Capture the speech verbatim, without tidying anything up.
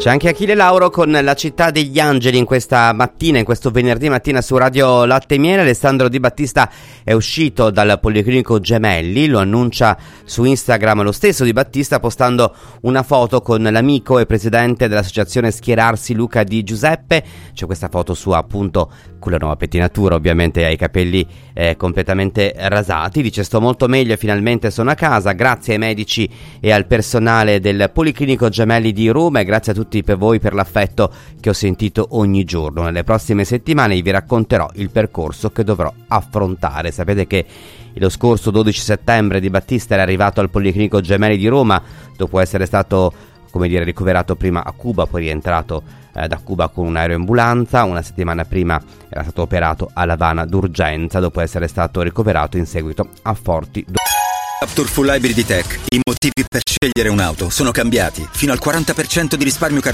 C'è anche Achille Lauro con La città degli angeli in questa mattina, in questo venerdì mattina su Radio Latte e Miele. Alessandro Di Battista è uscito dal Policlinico Gemelli, lo annuncia su Instagram lo stesso Di Battista postando una foto con l'amico e presidente dell'associazione Schierarsi Luca Di Giuseppe. C'è questa foto sua appunto con la nuova pettinatura, ovviamente ha i capelli eh, completamente rasati. Dice: sto molto meglio, finalmente sono a casa, grazie ai medici e al personale del Policlinico Gemelli di Roma e grazie a tutti per voi per l'affetto che ho sentito ogni giorno. Nelle prossime settimane vi racconterò il percorso che dovrò affrontare. Sapete che lo scorso dodici settembre Di Battista era arrivato al Policlinico Gemelli di Roma dopo essere stato, come dire, ricoverato prima a Cuba, poi rientrato eh, da Cuba con un'aeroambulanza. Una settimana prima era stato operato a L'Avana d'urgenza dopo essere stato ricoverato in seguito a forti do- Captur Full Hybrid Tech. I motivi per scegliere un'auto sono cambiati. Fino al quaranta per cento di risparmio